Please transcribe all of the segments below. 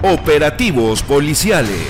Operativos policiales.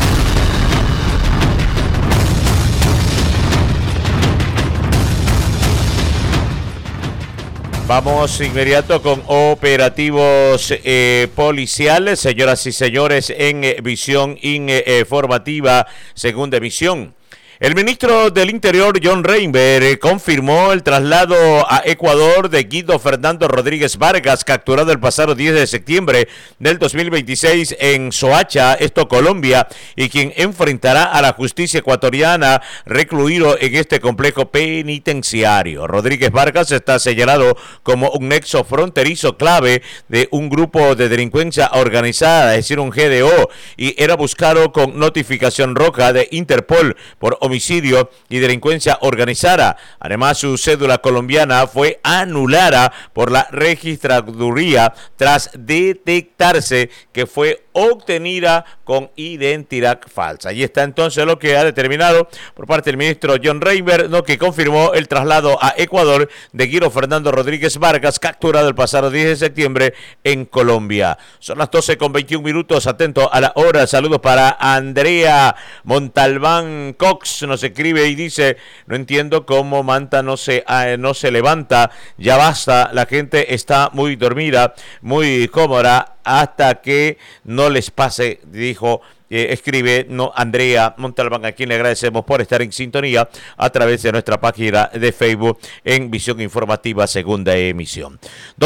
Vamos inmediato con operativos policiales, señoras y señores, en visión informativa, segunda emisión. El ministro del Interior, John Reinberg, confirmó el traslado a Ecuador de Guido Fernando Rodríguez Vargas, capturado el pasado 10 de septiembre del 2026 en Soacha, esto Colombia, y quien enfrentará a la justicia ecuatoriana recluido en este complejo penitenciario. Rodríguez Vargas está señalado como un nexo fronterizo clave de un grupo de delincuencia organizada, es decir, un GDO, y era buscado con notificación roja de Interpol por homicidio y delincuencia organizada. Además, su cédula colombiana fue anulada por la registraduría tras detectarse que fue obtenida con identidad falsa. Ahí está entonces lo que ha determinado por parte del ministro John Reinberg, ¿no?, que confirmó el traslado a Ecuador de Guido Fernando Rodríguez Vargas, capturado el pasado 10 de septiembre en Colombia. Son las 12:21, atento a la hora. Saludos para Andrea Montalbán Cox, nos escribe y dice: no entiendo cómo Manta no se levanta, ya basta, la gente está muy dormida, muy cómoda, hasta que no les pase, dijo, escribe Andrea Montalbán, a quien le agradecemos por estar en sintonía a través de nuestra página de Facebook en Visión Informativa, segunda emisión.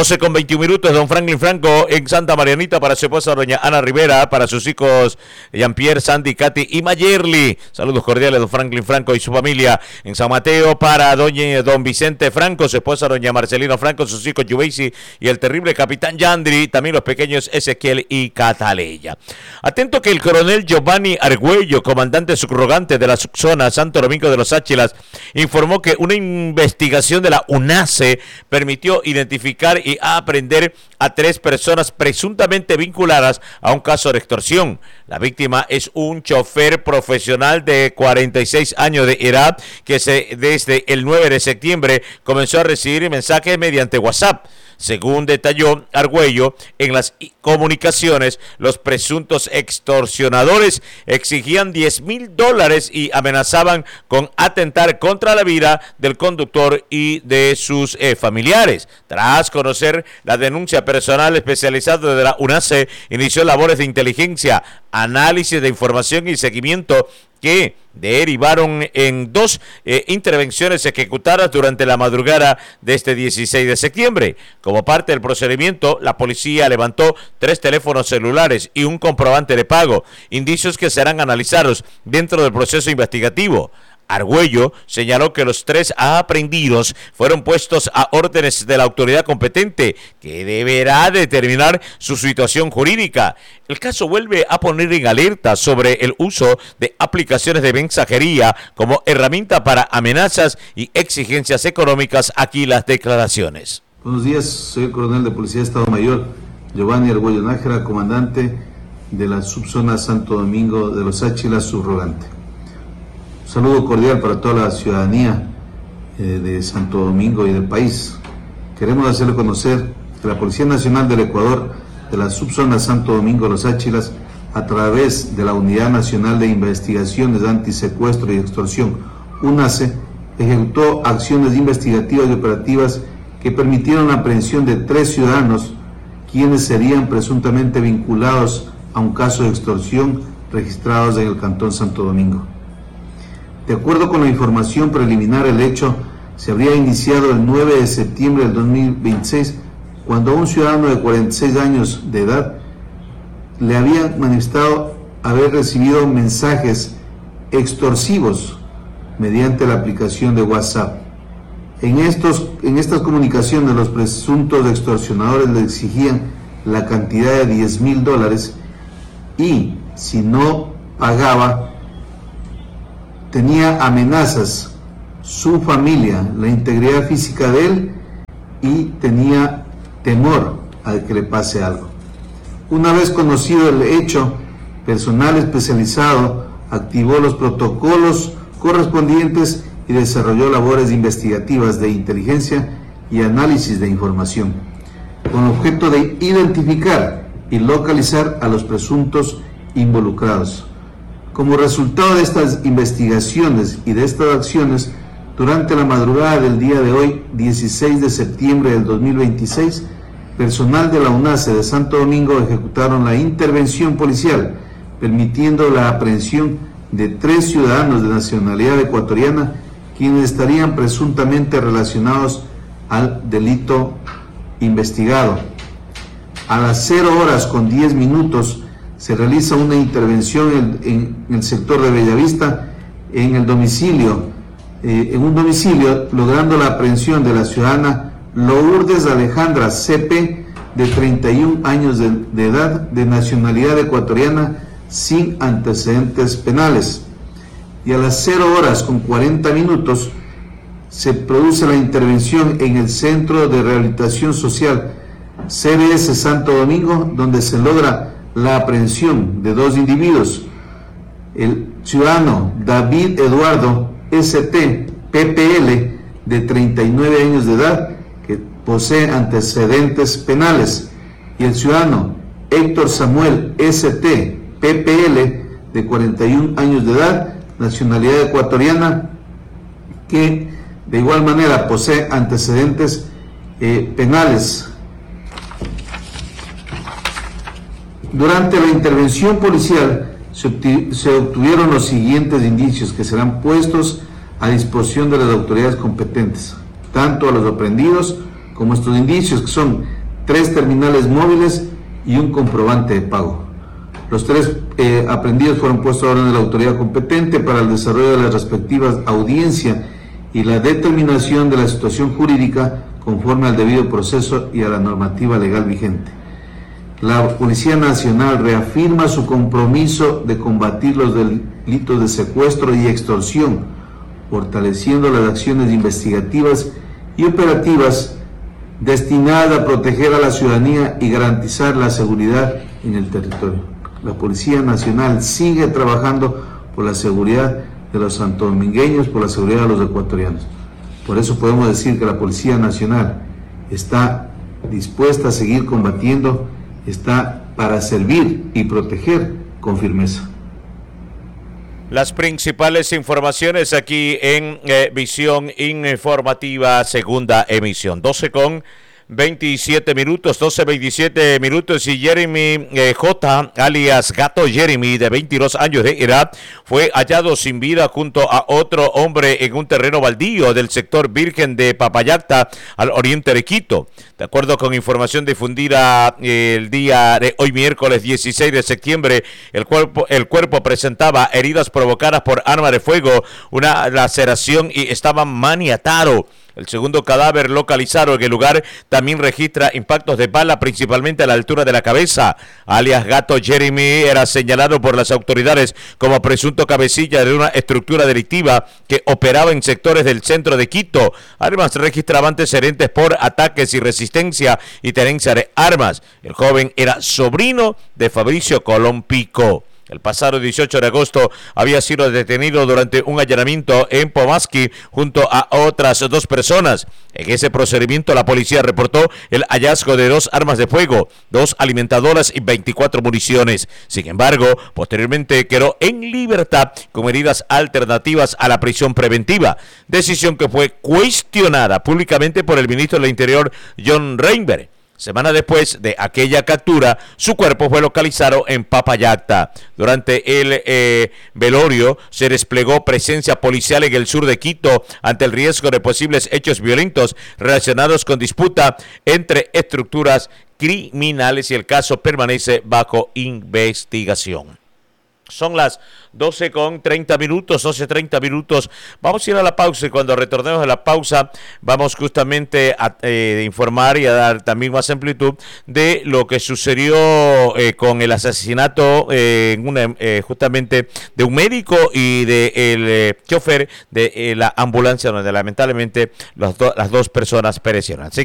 12:21, don Franklin Franco en Santa Marianita, para su esposa doña Ana Rivera, para sus hijos Jean-Pierre, Sandy, Katy y Mayerly. Saludos cordiales, don Franklin Franco y su familia. En San Mateo, para don Vicente Franco, su esposa doña Marcelino Franco, sus hijos Yubeisi y el terrible capitán Yandri, también los pequeños Ezequiel y Cataleya. Atento que el coronel Giovanni Argüello, comandante subrogante de la subzona Santo Domingo de los Áchilas, informó que una investigación de la UNACE permitió identificar y aprehender a 3 personas presuntamente vinculadas a un caso de extorsión. La víctima es un chofer profesional de 46 años de edad que desde el 9 de septiembre comenzó a recibir mensajes mediante WhatsApp. Según detalló Argüello, en las comunicaciones, los presuntos extorsionadores exigían $10,000 y amenazaban con atentar contra la vida del conductor y de sus familiares. Tras conocer la denuncia, personal especializado de la UNACE inició labores de inteligencia, análisis de información y seguimiento que derivaron en 2 intervenciones ejecutadas durante la madrugada de este 16 de septiembre. Como parte del procedimiento, la policía levantó 3 teléfonos celulares y un comprobante de pago, indicios que serán analizados dentro del proceso investigativo. Argüello señaló que los 3 aprehendidos fueron puestos a órdenes de la autoridad competente, que deberá determinar su situación jurídica. El caso vuelve a poner en alerta sobre el uso de aplicaciones de mensajería como herramienta para amenazas y exigencias económicas. Aquí las declaraciones. Buenos días, soy el coronel de Policía de Estado Mayor, Giovanni Argüello Nájera, comandante de la subzona Santo Domingo de los Áchilas, subrogante. Saludo cordial para toda la ciudadanía de Santo Domingo y del país. Queremos hacerle conocer que la Policía Nacional del Ecuador, de la subzona Santo Domingo de los Áchilas, a través de la Unidad Nacional de Investigaciones Antisecuestro y Extorsión, UNACE, ejecutó acciones investigativas y operativas que permitieron la aprehensión de 3 ciudadanos, quienes serían presuntamente vinculados a un caso de extorsión registrados en el Cantón Santo Domingo. De acuerdo con la información preliminar, el hecho se habría iniciado el 9 de septiembre del 2026, cuando un ciudadano de 46 años de edad le había manifestado haber recibido mensajes extorsivos mediante la aplicación de WhatsApp. En estas comunicaciones, los presuntos extorsionadores le exigían la cantidad de $10,000 y, si no pagaba, tenía amenazas, su familia, la integridad física de él, y tenía temor a que le pase algo. Una vez conocido el hecho, personal especializado activó los protocolos correspondientes y desarrolló labores investigativas de inteligencia y análisis de información, con objeto de identificar y localizar a los presuntos involucrados. Como resultado de estas investigaciones y de estas acciones, durante la madrugada del día de hoy, 16 de septiembre del 2026, personal de la UNACE de Santo Domingo ejecutaron la intervención policial, permitiendo la aprehensión de 3 ciudadanos de nacionalidad ecuatoriana, quienes estarían presuntamente relacionados al delito investigado. A las 0:10 se realiza una intervención en el sector de Bellavista, en un domicilio, logrando la aprehensión de la ciudadana Lourdes Alejandra C.P., de 31 años de edad, de nacionalidad ecuatoriana, sin antecedentes penales. Y a las 0:40 se produce la intervención en el Centro de Rehabilitación Social CDS Santo Domingo, donde se logra la aprehensión de 2 individuos, el ciudadano David Eduardo S.T. PPL, de 39 años de edad, que posee antecedentes penales, y el ciudadano Héctor Samuel S.T. PPL, de 41 años de edad, nacionalidad ecuatoriana, que de igual manera posee antecedentes penales. Durante la intervención policial se obtuvieron los siguientes indicios, que serán puestos a disposición de las autoridades competentes, tanto a los aprehendidos como estos indicios, que son 3 terminales móviles y un comprobante de pago. Los 3 aprehendidos fueron puestos a orden de la autoridad competente para el desarrollo de las respectivas audiencias y la determinación de la situación jurídica conforme al debido proceso y a la normativa legal vigente. La Policía Nacional reafirma su compromiso de combatir los delitos de secuestro y extorsión, fortaleciendo las acciones investigativas y operativas destinadas a proteger a la ciudadanía y garantizar la seguridad en el territorio. La Policía Nacional sigue trabajando por la seguridad de los santodomingueños, por la seguridad de los ecuatorianos. Por eso podemos decir que la Policía Nacional está dispuesta a seguir combatiendo, está para servir y proteger con firmeza. Las principales informaciones aquí en Visión Informativa, segunda emisión. 12:27, y Jeremy J., alias Gato Jeremy, de 22 años de edad, fue hallado sin vida junto a otro hombre en un terreno baldío del sector Virgen de Papayacta, al oriente de Quito. De acuerdo con información difundida el día de hoy, miércoles 16 de septiembre, el cuerpo presentaba heridas provocadas por arma de fuego, una laceración y estaba maniatado. El segundo cadáver localizado en el lugar también registra impactos de bala, principalmente a la altura de la cabeza. Alias Gato Jeremy era señalado por las autoridades como presunto cabecilla de una estructura delictiva que operaba en sectores del centro de Quito. Además, registraba antecedentes por ataques y resistencia y tenencia de armas. El joven era sobrino de Fabricio Colón Pico. El pasado 18 de agosto había sido detenido durante un allanamiento en Pomasqui junto a otras 2 personas. En ese procedimiento la policía reportó el hallazgo de 2 armas de fuego, 2 alimentadoras y 24 municiones. Sin embargo, posteriormente quedó en libertad con medidas alternativas a la prisión preventiva, decisión que fue cuestionada públicamente por el ministro del Interior, John Reinberg. Semana después de aquella captura, su cuerpo fue localizado en Papayacta. Durante el velorio se desplegó presencia policial en el sur de Quito ante el riesgo de posibles hechos violentos relacionados con disputa entre estructuras criminales, y el caso permanece bajo investigación. Son las 12:30. Vamos a ir a la pausa, y cuando retornemos a la pausa vamos justamente a informar y a dar también más amplitud de lo que sucedió con el asesinato justamente de un médico y del chofer de la ambulancia, donde lamentablemente las 2 personas perecieron. Así